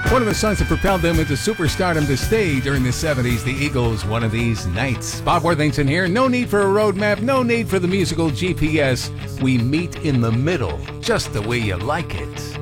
One of the songs that propelled them into superstardom to stay during the 70s, the Eagles, One of These Nights. Bob Worthington here. No need for a roadmap, no need for the musical GPS. We meet in the middle, just the way you like it.